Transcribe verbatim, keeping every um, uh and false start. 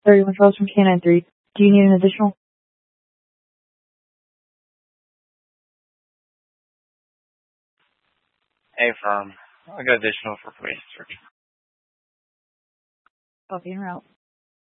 thirty-one Charles from K nine three. Do you need an additional? A firm. I got additional for police search. Copy en route.